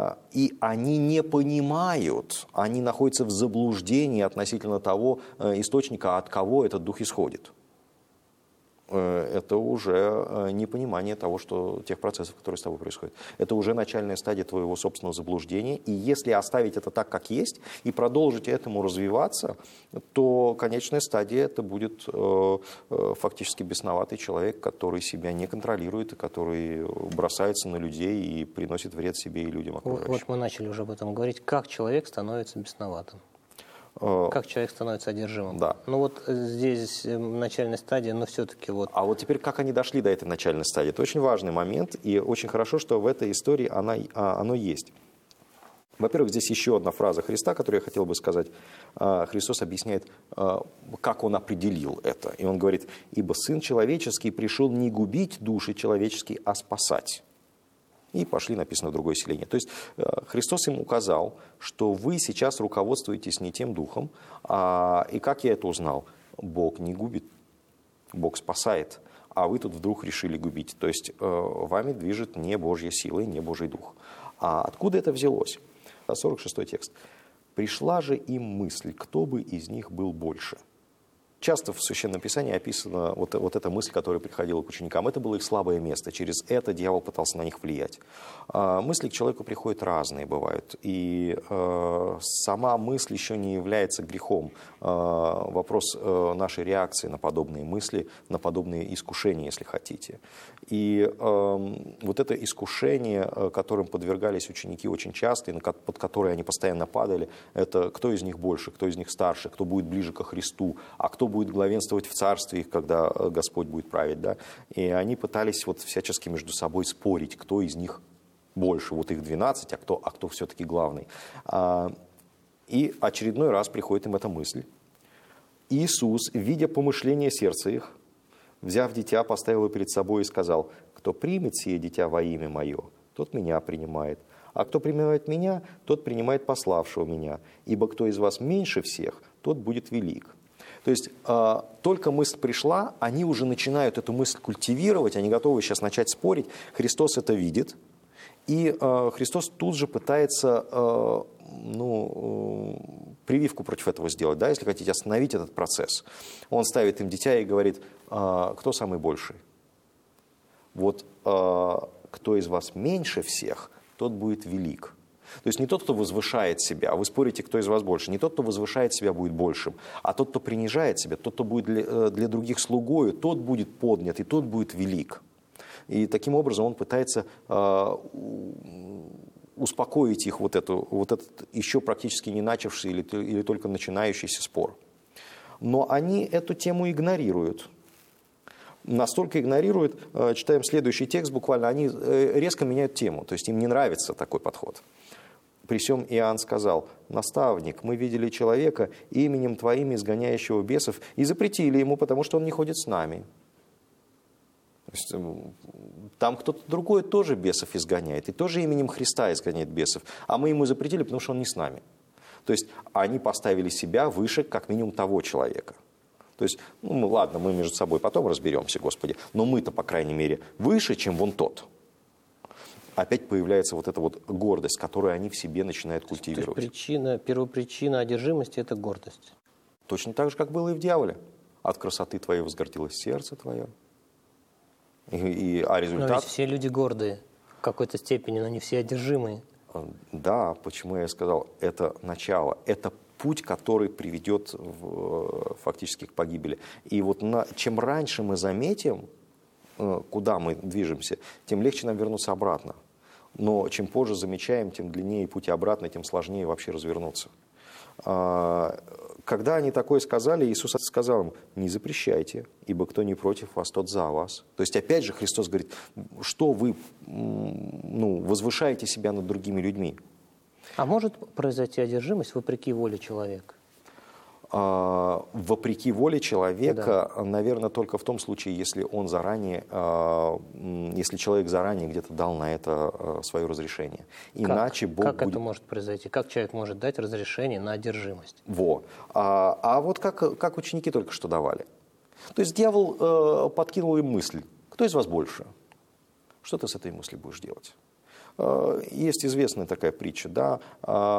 И они не понимают, они находятся в заблуждении относительно того источника, от кого этот дух исходит. Это уже непонимание того, тех процессов, которые с тобой происходят. Это уже начальная стадия твоего собственного заблуждения. И если оставить это так, как есть, и продолжить этому развиваться, то конечная стадия это будет фактически бесноватый человек, который себя не контролирует, и который бросается на людей и приносит вред себе и людям окружающим. Вот мы начали уже об этом говорить. Как человек становится бесноватым? Как человек становится одержимым? Да. Ну вот здесь начальная стадия, но все-таки вот... А вот теперь как они дошли до этой начальной стадии? Это очень важный момент, и очень хорошо, что в этой истории оно есть. Во-первых, здесь еще одна фраза Христа, которую я хотел бы сказать. Христос объясняет, как Он определил это. И Он говорит: «Ибо Сын Человеческий пришел не губить души человеческие, а спасать». И пошли, написано, в другое селение. То есть Христос им указал, что вы сейчас руководствуетесь не тем духом. И как я это узнал? Бог не губит, Бог спасает, а вы тут вдруг решили губить. То есть вами движет не Божья сила и не Божий дух. А откуда это взялось? 46-й текст. «Пришла же им мысль, кто бы из них был больше». Часто в Священном Писании описана вот эта мысль, которая приходила к ученикам. Это было их слабое место. Через это дьявол пытался на них влиять. Мысли к человеку приходят разные, бывают. И сама мысль еще не является грехом. Вопрос нашей реакции на подобные мысли, на подобные искушения, если хотите. И вот это искушение, которым подвергались ученики очень часто, и под которое они постоянно падали, это кто из них больше, кто из них старше, кто будет ближе ко Христу, а кто будет главенствовать в царстве, когда Господь будет править. Да? И они пытались вот всячески между собой спорить, кто из них больше. Вот их 12, а кто все-таки главный. И очередной раз приходит им эта мысль. Иисус, видя помышление сердца их, взяв дитя, поставил его перед собой и сказал: «Кто примет сие дитя во имя мое, тот меня принимает. А кто принимает меня, тот принимает пославшего меня. Ибо кто из вас меньше всех, тот будет велик». То есть только мысль пришла, они уже начинают эту мысль культивировать, они готовы сейчас начать спорить. Христос это видит, и Христос тут же пытается прививку против этого сделать, да, если хотите, остановить этот процесс. Он ставит им дитя и говорит: кто самый больший? Вот кто из вас меньше всех, тот будет велик. То есть не тот, кто возвышает себя, вы спорите, кто из вас больше, не тот, кто возвышает себя, будет большим, а тот, кто принижает себя, тот, кто будет для других слугою, тот будет поднят, и тот будет велик. И таким образом он пытается успокоить их вот этот еще практически не начавшийся или только начинающийся спор. Но они эту тему игнорируют. Настолько игнорируют, читаем следующий текст буквально, они резко меняют тему, то есть им не нравится такой подход. При сем Иоанн сказал: «Наставник, мы видели человека именем Твоим изгоняющего бесов и запретили ему, потому что он не ходит с нами». То есть, там кто-то другой тоже бесов изгоняет, и тоже именем Христа изгоняет бесов, а мы ему запретили, потому что он не с нами. То есть они поставили себя выше как минимум того человека. То есть, ладно, мы между собой потом разберемся, Господи, но мы-то, по крайней мере, выше, чем вон тот. Опять появляется вот эта вот гордость, которую они в себе начинают культивировать. То есть первопричина одержимости – это гордость. Точно так же, как было и в дьяволе. От красоты твоей возгордилось сердце твое. А результат... Но ведь все люди гордые в какой-то степени, но не все одержимые. Да, почему я сказал, это начало, это путь, который приведет фактически к погибели. И вот чем раньше мы заметим, куда мы движемся, тем легче нам вернуться обратно. Но чем позже замечаем, тем длиннее путь обратно, тем сложнее вообще развернуться. Когда они такое сказали, Иисус сказал им: не запрещайте, ибо кто не против вас, тот за вас. То есть опять же Христос говорит, что вы возвышаете себя над другими людьми. А может произойти одержимость вопреки воле человека? Вопреки воле человека, да. Наверное, только в том случае, если он заранее, если человек заранее где-то дал на это свое разрешение. Иначе Бог как будет... это может произойти? Как человек может дать разрешение на одержимость? А вот как ученики только что давали. То есть дьявол подкинул им мысль: кто из вас больше? Что ты с этой мыслью будешь делать? Есть известная такая притча, да,